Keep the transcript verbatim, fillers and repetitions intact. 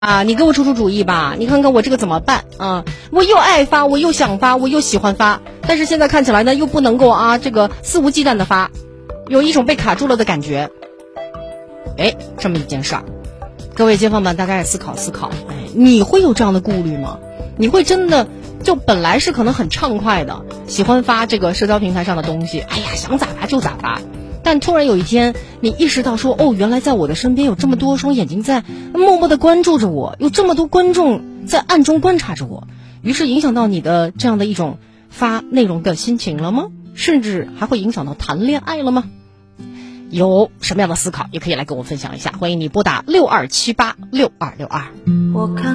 啊，你给我出出主意吧，你看看我这个怎么办啊？我又爱发，我又想发，我又喜欢发，但是现在看起来呢，又不能够啊，这个肆无忌惮的发，有一种被卡住了的感觉。哎，这么一件事儿，各位街坊们大概思考思考，哎，你会有这样的顾虑吗？你会真的就本来是可能很畅快的，喜欢发这个社交平台上的东西，哎呀，想咋发就咋发。但突然有一天你意识到说，哦，原来在我的身边有这么多双眼睛在默默地关注着我，有这么多观众在暗中观察着我，于是影响到你的这样的一种发内容的心情了吗？甚至还会影响到谈恋爱了吗？有什么样的思考也可以来跟我分享一下，欢迎你拨打六二七八六二六二。我看